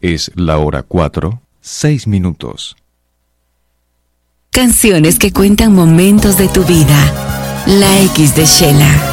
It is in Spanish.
Es la hora 4:06. Canciones que cuentan momentos de tu vida. La X de Shela.